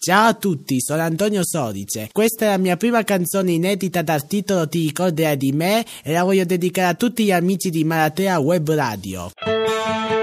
Ciao a tutti, sono Antonio Sodice. Questa è la mia prima canzone inedita dal titolo Ti ricorderai di me e la voglio dedicare a tutti gli amici di Maratea Web Radio.